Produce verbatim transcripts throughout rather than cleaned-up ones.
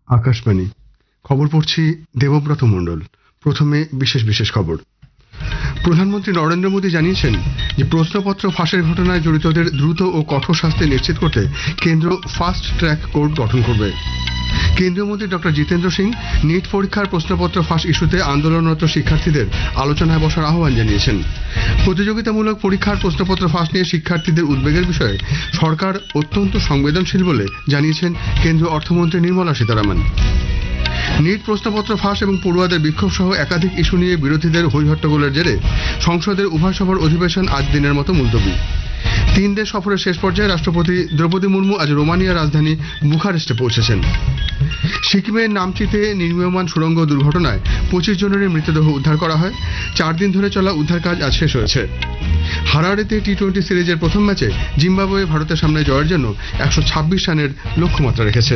আকাশবাণী খবর পড়ছি দেবব্রত মণ্ডল। প্রথমে বিশেষ বিশেষ খবর। প্রধানমন্ত্রী নরেন্দ্র মোদী জানিয়েছেন যে প্রশ্নপত্র ফাঁসের ঘটনায় জড়িতদের দ্রুত ও কঠোর শাস্তি নিশ্চিত করতে কেন্দ্র ফাস্ট ট্র্যাক কোর্ট গঠন করবে। কেন্দ্রীয় মন্ত্রী ডক্টর জিতেন্দ্র সিং নিট পরীক্ষার প্রশ্নপত্র ফাঁস ইস্যুতে আন্দোলনরত শিক্ষার্থীদের আলোচনায় বসার আহ্বান জানিয়েছেন। প্রতিযোগিতামূলক পরীক্ষার প্রশ্নপত্র ফাঁস নিয়ে শিক্ষার্থীদের উদ্বেগের বিষয়ে সরকার অত্যন্ত সংবেদনশীল বলে জানিয়েছেন কেন্দ্রীয় অর্থমন্ত্রী নির্মলা সীতারামন। নিট প্রশ্নপত্র ফাঁস এবং পড়ুয়াদের বিক্ষোভ সহ একাধিক ইস্যু নিয়ে বিরোধীদের হইহট্টগোলের জেরে সংসদের উভয় সভার অধিবেশন আজ দিনের মতো মুলতবি। তিন দেশ সফরের শেষ পর্যায়ে রাষ্ট্রপতি দ্রৌপদী মুর্মু আজ রোমানিয়ার রাজধানী বুখারেস্টে পৌঁছেছেন। সিকিমের নামচিতে নির্মীয়মান সুড়ঙ্গ দুর্ঘটনায় পঁচিশ জনের মৃতদেহ উদ্ধার করা হয়। চার দিন ধরে চলা উদ্ধার কাজ আজ শেষ হয়েছে। হারারেতে টি টোয়েন্টি সিরিজের প্রথম ম্যাচে জিম্বাবুয়ে ভারতের সামনে জয়ের জন্য একশো ছাব্বিশ রানের লক্ষ্যমাত্রা রেখেছে।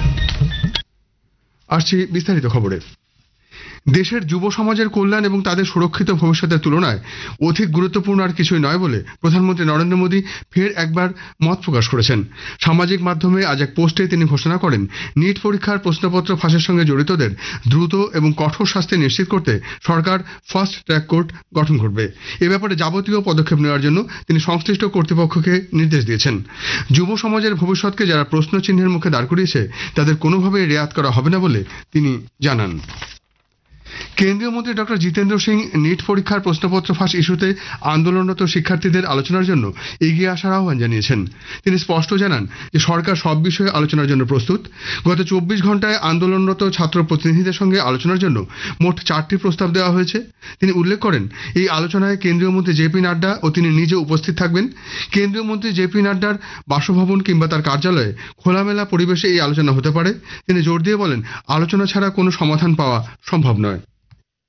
আসছি বিস্তারিত খবরে। দেশের যুব সমাজের কল্যাণ এবং তাদের সুরক্ষিত ভবিষ্যতের তুলনায় অধিক গুরুত্বপূর্ণ আর কিছুই নয় বলে প্রধানমন্ত্রী নরেন্দ্র মোদী ফের একবার মত প্রকাশ করেছেন। সামাজিক মাধ্যমে আজ এক পোস্টে তিনি ঘোষণা করেন, নিট পরীক্ষার প্রশ্নপত্র ফাঁসের সঙ্গে জড়িতদের দ্রুত এবং কঠোর শাস্তি নিশ্চিত করতে সরকার ফাস্ট ট্র্যাক কোর্ট গঠন করবে। এ ব্যাপারে যাবতীয় পদক্ষেপ নেওয়ার জন্য তিনি সংশ্লিষ্ট কর্তৃপক্ষকে নির্দেশ দিয়েছেন। যুব সমাজের ভবিষ্যৎকে যারা প্রশ্ন চিহ্নের মুখে দাঁড় করিয়েছে তাদের কোনোভাবেই রেয়াত করা হবে না বলে তিনি জানান। কেন্দ্রীয় মন্ত্রী ডক্টর জিতেন্দ্র সিং নিট পরীক্ষার প্রশ্নপত্র ফাঁস ইস্যুতে আন্দোলনরত শিক্ষার্থীদের আলোচনার জন্য এগিয়ে আসার আহ্বান জানিয়েছেন। তিনি স্পষ্ট জানান যে সরকার সব বিষয়ে আলোচনার জন্য প্রস্তুত। গত চব্বিশ ঘন্টায় আন্দোলনরত ছাত্র প্রতিনিধিদের সঙ্গে আলোচনার জন্য মোট চারটি প্রস্তাব দেওয়া হয়েছে। তিনি উল্লেখ করেন, এই আলোচনায় কেন্দ্রীয় মন্ত্রী জেপি নাড্ডা ও তিনি নিজে উপস্থিত থাকবেন। কেন্দ্রীয় মন্ত্রী জেপি নাড্ডার বাসভবন কিংবা তার কার্যালয়ে খোলামেলা পরিবেশে এই আলোচনা হতে পারে। তিনি জোর দিয়ে বলেন, আলোচনা ছাড়া কোনো সমাধান পাওয়া সম্ভব নয়।